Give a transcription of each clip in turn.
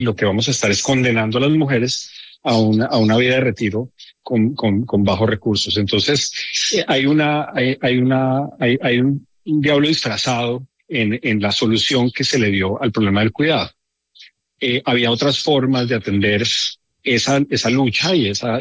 lo que vamos a estar es condenando a las mujeres a una vida de retiro con bajos recursos. Entonces, hay un diablo disfrazado en la solución que se le dio al problema del cuidado. Había otras formas de atender esa lucha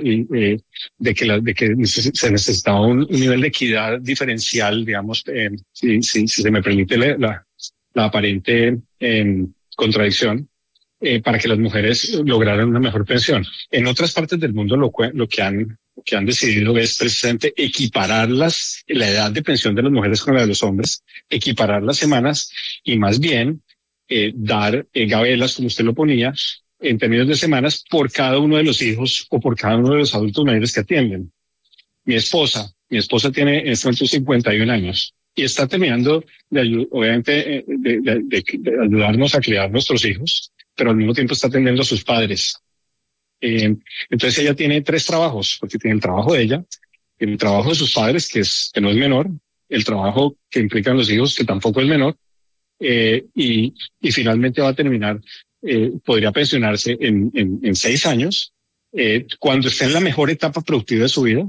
de que se necesitaba un nivel de equidad diferencial, digamos, si se me permite la aparente contradicción, para que las mujeres lograran una mejor pensión. En otras partes del mundo lo que han decidido es precisamente equiparar la edad de pensión de las mujeres con la de los hombres, equiparar las semanas y más bien dar gabelas, como usted lo ponía, en términos de semanas por cada uno de los hijos o por cada uno de los adultos mayores que atienden. Mi esposa tiene en este momento 51 años y está terminando obviamente, de ayudarnos a criar nuestros hijos, pero al mismo tiempo está atendiendo a sus padres. Entonces ella tiene 3 trabajos, porque tiene el trabajo de ella, el trabajo de sus padres, que no es menor, el trabajo que implican los hijos, que tampoco es menor, y finalmente va a terminar, podría pensionarse en 6 años, cuando esté en la mejor etapa productiva de su vida,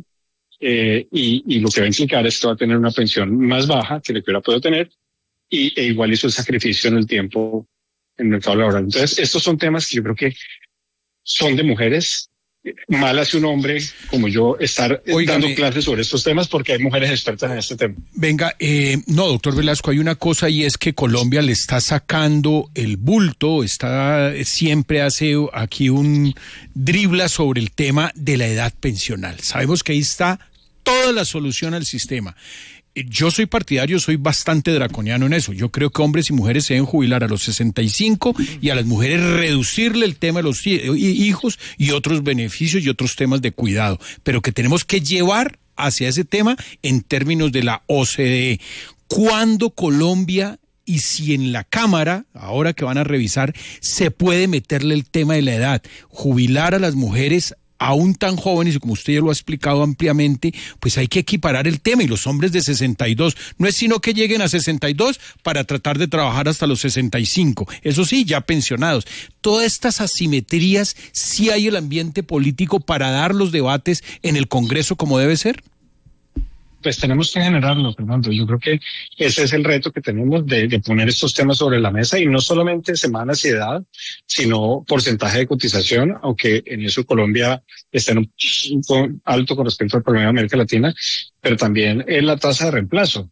y lo que va a implicar es que va a tener una pensión más baja que la que hubiera podido tener, e igual hizo el sacrificio en el tiempo en el mercado laboral. Entonces, estos son temas que yo creo que son de mujeres. Mal hace un hombre como yo estar dando clases sobre estos temas, porque hay mujeres expertas en este tema. Venga, no, doctor Velasco, hay una cosa y es que Colombia le está sacando el bulto, siempre hace aquí un dribla sobre el tema de la edad pensional. Sabemos que ahí está toda la solución al sistema. Yo soy partidario, soy bastante draconiano en eso. Yo creo que hombres y mujeres se deben jubilar a los 65 y a las mujeres reducirle el tema de los hijos y otros beneficios y otros temas de cuidado, pero que tenemos que llevar hacia ese tema en términos de la OCDE. ¿Cuándo Colombia y si en la Cámara, ahora que van a revisar, se puede meterle el tema de la edad, jubilar a las mujeres aún tan jóvenes, y como usted ya lo ha explicado ampliamente, pues hay que equiparar el tema, y los hombres de 62, no es sino que lleguen a 62 para tratar de trabajar hasta los 65, eso sí, ya pensionados. Todas estas asimetrías, ¿sí hay el ambiente político para dar los debates en el Congreso como debe ser? Pues tenemos que generarlo, Fernando. Yo creo que ese es el reto que tenemos de poner estos temas sobre la mesa, y no solamente semanas y edad, sino porcentaje de cotización, aunque en eso Colombia está en un punto alto con respecto al promedio de América Latina, pero también en la tasa de reemplazo,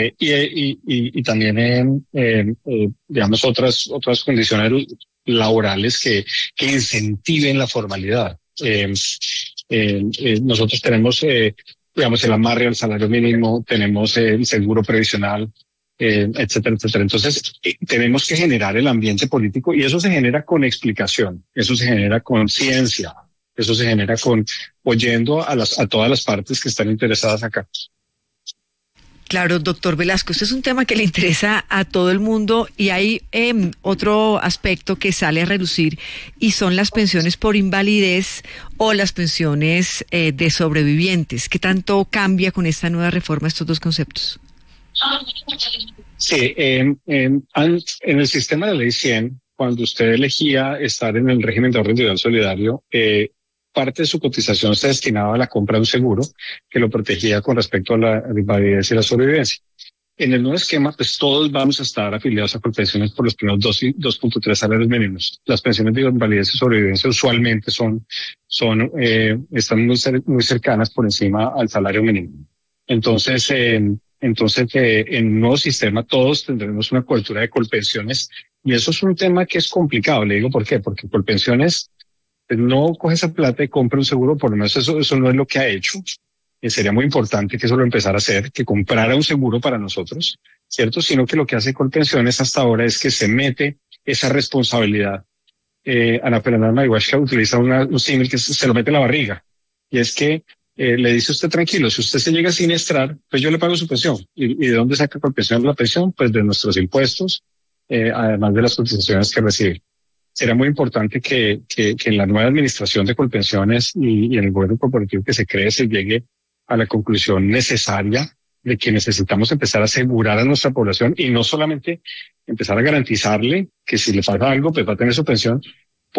y también digamos otras condiciones laborales que incentiven la formalidad. Nosotros tenemos digamos, el amarre al salario mínimo, tenemos el seguro previsional, etcétera, etcétera. Entonces, tenemos que generar el ambiente político, y eso se genera con explicación, eso se genera con ciencia, eso se genera oyendo a todas las partes que están interesadas acá. Claro, doctor Velasco, este es un tema que le interesa a todo el mundo, y hay otro aspecto que sale a relucir, y son las pensiones por invalidez o las pensiones de sobrevivientes. ¿Qué tanto cambia con esta nueva reforma estos dos conceptos? Sí, en el sistema de ley 100, cuando usted elegía estar en el régimen de ahorro individual solidario, parte de su cotización se destinaba a la compra de un seguro que lo protegía con respecto a la invalidez y la sobrevivencia. En el nuevo esquema, pues todos vamos a estar afiliados a protecciones por los primeros 2.3 salarios mínimos. Las pensiones de invalidez y sobrevivencia usualmente están muy cercanas por encima al salario mínimo. Entonces, en un nuevo sistema todos tendremos una cobertura de colpensiones, y eso es un tema que es complicado. Le digo por qué, porque colpensiones no coge esa plata y compra un seguro, por lo menos eso no es lo que ha hecho. Sería muy importante que eso lo empezara a hacer, que comprara un seguro para nosotros, ¿cierto? Sino que lo que hace Colpensiones hasta ahora es que se mete esa responsabilidad. Ana Fernanda Mayhuasca utiliza un símil que se lo mete en la barriga, y es que le dice usted: tranquilo, si usted se llega a siniestrar, pues yo le pago su pensión. ¿Y de dónde saca Colpensiones la pensión? Pues de nuestros impuestos, además de las cotizaciones que recibe. Será muy importante que en la nueva administración de Colpensiones y en el gobierno corporativo que se cree se llegue a la conclusión necesaria de que necesitamos empezar a asegurar a nuestra población, y no solamente empezar a garantizarle que si le pasa algo pues va a tener su pensión,